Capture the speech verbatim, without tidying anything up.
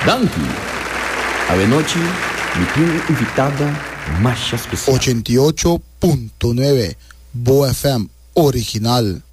Danke. Avenochi, mi prima invitada más especial. ochenta y ocho punto nueve Bo F M original.